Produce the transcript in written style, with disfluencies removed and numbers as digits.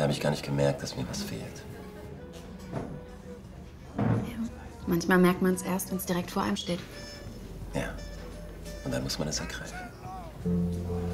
Da habe ich gar nicht gemerkt, dass mir was fehlt. Ja. Manchmal merkt man es erst, wenn es direkt vor einem steht. Ja. Und dann muss man es ergreifen.